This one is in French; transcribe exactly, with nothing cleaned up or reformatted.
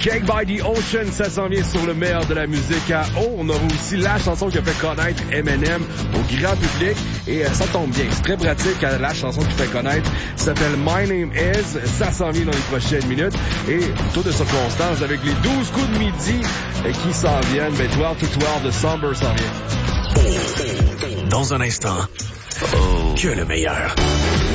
Cake by the Ocean, ça s'en vient sur le meilleur de la musique à eau. On aura aussi la chanson qui a fait connaître Eminem au grand public. Et euh, ça tombe bien, c'est très pratique à la chanson qui fait connaître. Ça s'appelle My Name Is. Ça s'en vient dans les prochaines minutes. Et tour de circonstances avec les douze coups de midi euh, qui s'en viennent. Ben, douze to douze de Somber s'en vient. Dans un instant, oh, que le meilleur.